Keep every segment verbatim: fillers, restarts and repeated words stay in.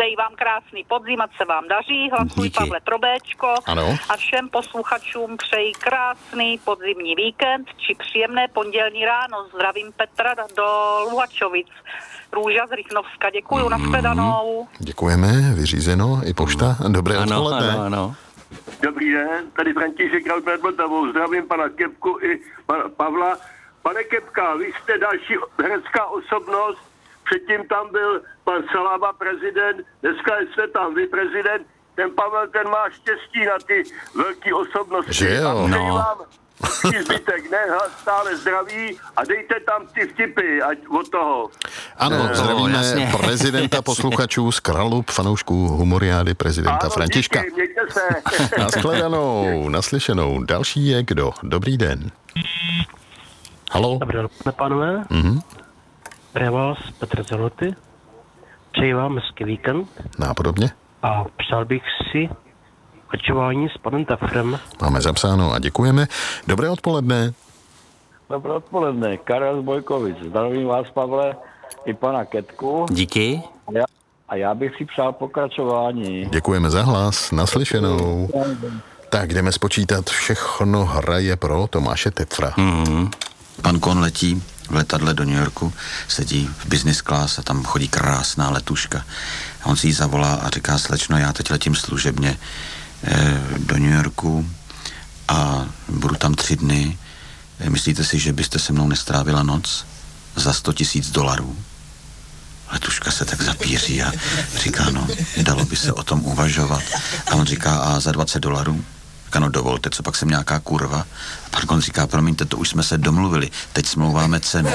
přeji vám krásný podzim, ať se vám daří, hlasuj Díky. Pavle Trobéčko. Ano. A všem posluchačům přeji krásný podzimní víkend či příjemné pondělní ráno. Zdravím Petra do Luhačovic. Růža z Rychnovska, děkuju, mm. nashledanou. Děkujeme, vyřízeno, i pošta. Dobré Ano, odpoledne. ano, ano. Dobrý den, tady František Kraut nad Vltavou. Zdravím pana Kepku i pana Pavla. Pane Kepka, vy jste další herecká osobnost. Předtím tam byl pan Salába prezident, dneska jste tam vy prezident. Ten Pavel, ten má štěstí na ty velké osobnosti. Že jo, no. no. Zbytek, ne, stále zdraví a dejte tam ty vtipy ať od toho. Ano, No, zdravíme jasně. prezidenta posluchačů z Kralup, fanoušků Humoriády, prezidenta Ano, Františka. díky, mějte se. Nashledanou, naslyšenou. Další je kdo? Dobrý den. Haló? Dobré dopoledne, pánové. Mhm. Přeji vás Petr Zeloty. Přeji vám hezký víkend Nápodobně? a přál bych si očování s panem Tafrem. Máme zapsáno a děkujeme. Dobré odpoledne. Dobré odpoledne, Karel z Bojkovic. Zdravím vás, Pavle, i pana Ketku. Díky. A já, a já bych si přál pokračování. Děkujeme za hlas, naslyšenou. Tak jdeme spočítat, všechno hraje pro Tomáše Tefra. Mm. Pan Kohn letí v letadle do New Yorku, sedí v business class a tam chodí krásná letuška. A on si ji zavolá a říká: slečno, já teď letím služebně eh, do New Yorku a budu tam tři dny. Eh, myslíte si, že byste se mnou nestrávila noc za sto tisíc dolarů? Letuška se tak zapíří a říká: no, dalo by se o tom uvažovat. A on říká: a za dvacet dolarů? Říká: no dovolte, co pak jsem nějaká kurva? A pan Kohn říká: promiňte, to už jsme se domluvili, teď smlouváme cenu.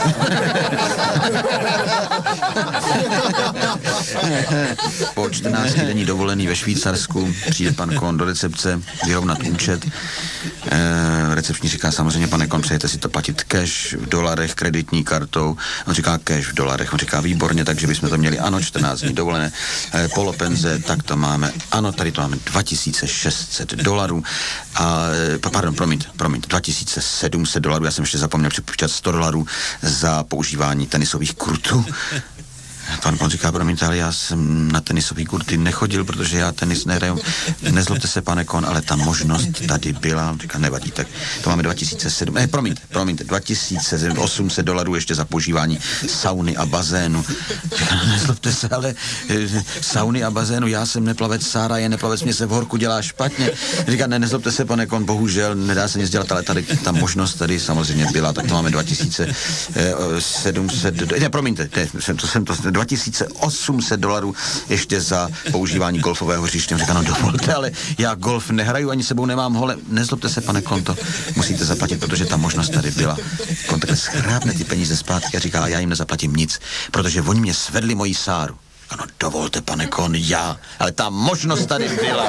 Po čtrnáctidenní dovolený ve Švýcarsku přijde pan Kohn do recepce vyrovnat účet. E, recepční říká: samozřejmě, pane Kohn, přejete si to platit cash v dolarech, kreditní kartou? On říká: cash v dolarech. On říká: výborně, takže bychom to měli, ano, čtrnáct dní dovolené, e, polopenze, tak to máme, ano, tady to máme dva tisíce šest set dolarů a, e, pardon, promiňte, promiňte, dva tisíce sedm set dolarů, já jsem ještě zapomněl připočítat sto dolarů za používání tenisových kurtů. Pan Kohn říká: promiňte, ale já jsem na tenisový kurty nechodil, protože já tenis nehraju. Nezlobte se, pane Kohn, ale ta možnost tady byla. On říká: nevadí, tak to máme dva tisíce sedm, ne, promiňte, promiňte, dva tisíce osm set dolarů ještě za používání sauny a bazénu. Říká: nezlobte se, ale e, sauny a bazénu, já jsem neplavec, Sára je neplavec, mě se v horku dělá špatně. Říká: ne, nezlobte se, pane Kohn, bohužel, nedá se nic dělat, ale tady ta možnost tady samozřejmě byla, tak to máme dva tisíce sedm set, ne, promiňte, ne, to jsem to, dva tisíce osm set dolarů ještě za používání golfového hřiště. On říká: no dovolte, ale já golf nehraju, ani sebou nemám hole. Nezlobte se, pane Kohn, to musíte zaplatit, protože ta možnost tady byla. Kohn takhle schrábne ty peníze zpátky a říká: a já jim nezaplatím nic, protože oni mě svedli moji Sáru. Ano, dovolte, pane Kohn, já, ale ta možnost tady byla.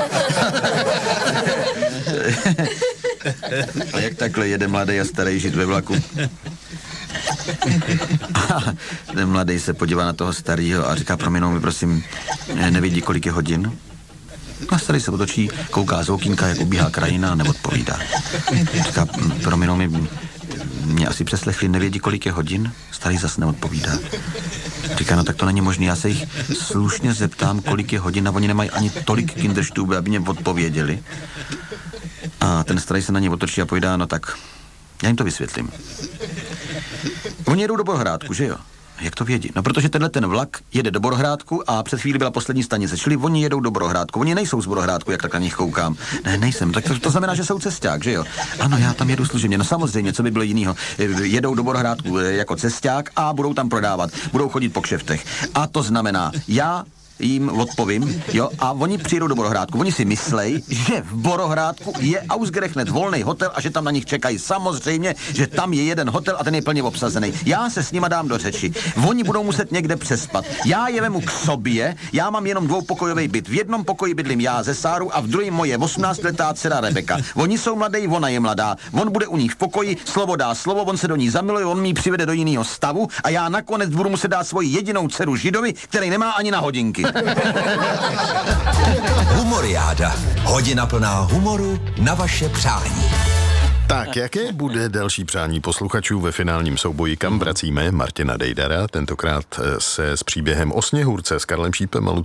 A jak takhle jede mladý a starý žít ve vlaku? A ten mladý se podívá na toho starýho a říká: prominou mi, prosím, nevidí, kolik je hodin? A starý se otočí, kouká z okýnka, jak ubíhá krajina a neodpovídá. Říká: prominou mi, mě asi přeslechli, nevědí, kolik je hodin? Starý zas neodpovídá. Říká: no tak to není možné, já se jich slušně zeptám, kolik je hodin, a oni nemají ani tolik kinderstube, aby mě odpověděli. A ten starý se na ně otočí a povídá: no tak, já jim to vysvětlím. Oni jedou do Borohrádku, že jo? Jak to vědí? No protože tenhle ten vlak jede do Borohrádku a před chvíli byla poslední stanice, čili oni jedou do Borohrádku. Oni nejsou z Borohrádku, jak tak na nich koukám. Ne, nejsem. Tak to, to znamená, že jsou cesták, že jo? Ano, já tam jedu služebně. No samozřejmě, co by bylo jinýho. Jedou do Borohrádku jako cesták a budou tam prodávat. Budou chodit po kšeftech. A to znamená, já jim odpovím, jo, a oni přijdou do Borohrádku. Oni si myslej, že v Borohrádku je ausgerechnet volný hotel a že tam na nich čekají. Samozřejmě, že tam je jeden hotel a ten je plně obsazený. Já se s nima dám do řeči. Oni budou muset někde přespat. Já je vemu k sobě, já mám jenom dvoupokojový byt. V jednom pokoji bydlím já ze Sáru a v druhém moje osmnáctiletá dcera Rebeka. Oni jsou mladý, ona je mladá. On bude u nich v pokoji, slovo dá slovo, on se do ní zamiluje, on mi přivede do jiného stavu a já nakonec budu muset dát svoji jedinou dceru Židovi, který nemá ani na hodinky. Humoriáda. Hodina plná humoru na vaše přání. Tak, jaké bude další přání posluchačů ve finálním souboji, kam vracíme Martina Dejdara, tentokrát se s příběhem o Sněhurce s Karlem Šípem a